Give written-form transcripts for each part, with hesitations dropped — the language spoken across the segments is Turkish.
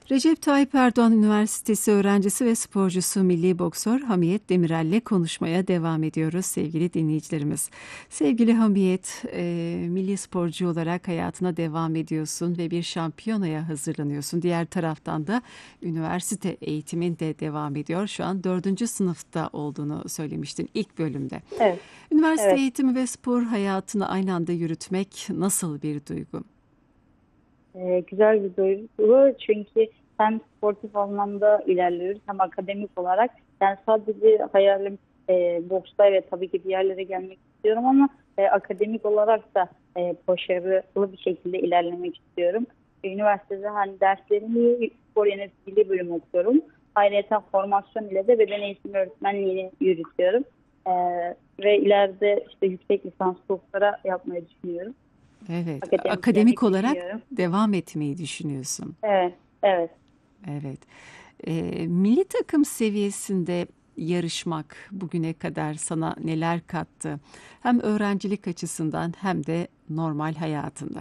Recep Tayyip Erdoğan Üniversitesi öğrencisi ve sporcusu milli boksör Hamiyet Demirel'le konuşmaya devam ediyoruz sevgili dinleyicilerimiz. Sevgili Hamiyet, milli sporcu olarak hayatına devam ediyorsun ve bir şampiyonaya hazırlanıyorsun. Diğer taraftan da üniversite eğitimin de devam ediyor. Şu an 4. sınıfta olduğunu söylemiştin ilk bölümde. Evet, Üniversite evet. eğitimi ve spor hayatını aynı anda yürütmek nasıl bir duygu? Güzel bir duygu çünkü hem sportif anlamda ilerliyoruz hem akademik olarak. Yani sadece hayalim boksta, evet tabii ki bir yerlere gelmek istiyorum ama akademik olarak da başarılı bir şekilde ilerlemek istiyorum. Üniversitede hani derslerimi spor yöneticiliği bölümü okuyorum. Ayrıca formasyon ile de beden eğitimi öğretmenliğini yürütüyorum. E, Ve ileride işte yüksek lisans doktora yapmayı düşünüyorum. Evet, akademik Akademisyenlik olarak düşünüyorum. devam etmeyi düşünüyorsun. Evet, evet. Evet. Milli takım seviyesinde yarışmak bugüne kadar sana neler kattı? Hem öğrencilik açısından hem de normal hayatında.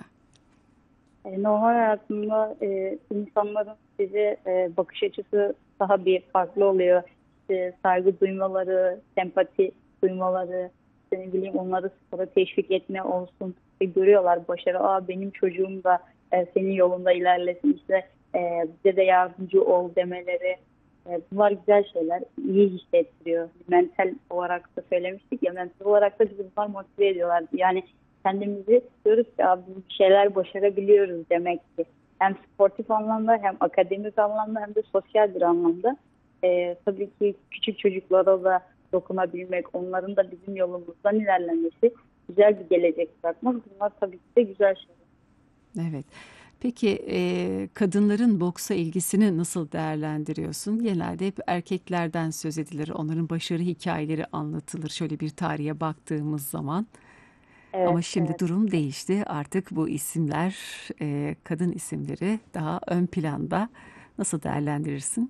Normal hayatımda insanların size bakış açısı daha bir farklı oluyor. İşte saygı duymaları, sempati duymaları, işte ne bileyim onları spora teşvik etme olsun. Görüyorlar başarı. Aa, benim çocuğum da senin yolunda ilerlesin. İşte bize de yardımcı ol demeleri. Bunlar güzel şeyler. İyi hissettiriyor. Mental olarak da söylemiştik ya, mental olarak da bizi bunlar motive ediyorlar. Yani kendimizi diyoruz ki abi bir şeyler başarabiliyoruz demek ki. Hem sportif anlamda hem akademik anlamda hem de sosyal bir anlamda. Tabii ki küçük çocuklara da dokunabilmek, onların da bizim yolumuzdan ilerlemesi, güzel bir gelecek bırakmak, bunlar tabii ki de güzel şeyler. Evet. Peki kadınların boksa ilgisini nasıl değerlendiriyorsun? Genelde hep erkeklerden söz edilir. Onların başarı hikayeleri anlatılır. Şöyle bir tarihe baktığımız zaman. Ama Evet, şimdi evet. durum değişti. Artık bu isimler, kadın isimleri daha ön planda. Nasıl değerlendirirsin?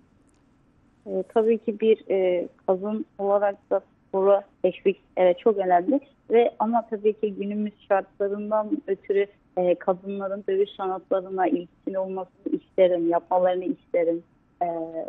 Tabii ki bir kadın olarak da spora teşvik, evet, çok önemli ve ama tabii ki günümüz şartlarından ötürü kadınların dövüş sanatlarına ilgisinin olmasını isterim, yapmalarını isterim. E,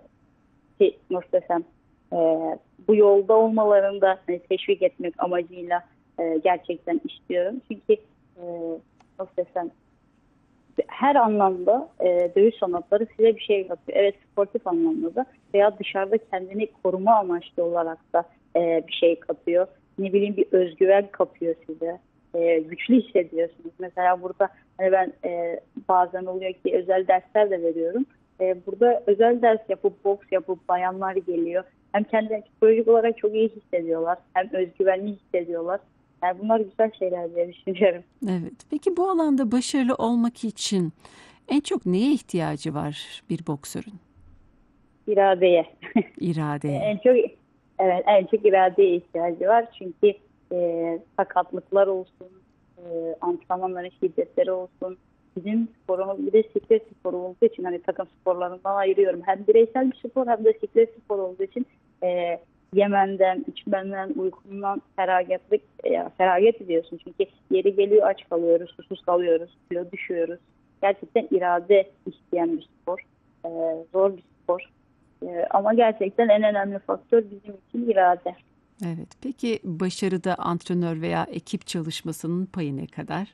Ki nasıl desem, e, bu yolda olmalarını da teşvik etmek amacıyla gerçekten istiyorum. Çünkü e, nasıl desem, her anlamda dövüş sanatları size bir şey katıyor. Evet, sportif anlamda da veya dışarıda kendini koruma amaçlı olarak da bir şey katıyor. Ne bileyim, bir özgüven katıyor size. Güçlü hissediyorsunuz. Mesela burada hani ben bazen oluyor ki özel dersler de veriyorum. Burada özel ders yapıp boks yapıp bayanlar geliyor. Hem kendilerini psikolojik olarak çok iyi hissediyorlar, hem özgüvenli hissediyorlar. Yani bunlar güzel şeyler diye düşünüyorum. Evet. Peki bu alanda başarılı olmak için en çok neye ihtiyacı var bir boksörün? İradeye. İradeye. En çok, evet, en çok iradeye ihtiyacı var. Çünkü sakatlıklar olsun, antrenmanların şiddetleri olsun. Bizim sporumuz bir de siklet sporu olduğu için hani takım sporlarından ayırıyorum. Hem bireysel bir spor hem de siklet spor olduğu için yemenden, içmenden, uykundan feragat ediyorsun. Çünkü yeri geliyor aç kalıyoruz, susuz kalıyoruz, kilo düşüyoruz. Gerçekten irade isteyen bir spor. E, Zor bir spor. Ama gerçekten en önemli faktör bizim için irade. Evet. Peki başarıda antrenör veya ekip çalışmasının payı ne kadar?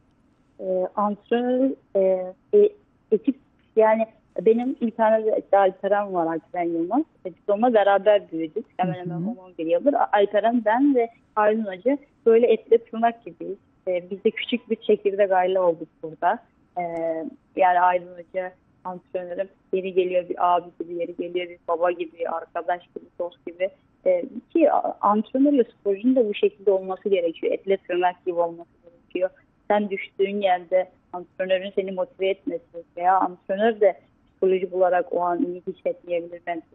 Antrenör, ekip, yani benim bir tane de Alperen var, Alperen Yılmaz. Biz onunla beraber büyüdük. Hı Hemen hemen hı. 10-11 yıldır. Alperen, ben ve Harun Hoca böyle etle tırnak gibiyiz. Biz de küçük bir çekirdek aile olduk burada. E, Yani Harun Hoca antrenörüm. Yeri geliyor bir abi gibi, yeri geliyor bir baba gibi, arkadaş gibi, dost gibi. Ki antrenör ve sporcunun da bu şekilde olması gerekiyor. Etle tırnak gibi olması gerekiyor. Sen düştüğün yerde antrenörün seni motive etmesi veya antrenör de psikolojik olarak o an iyi hissetmeyebilir.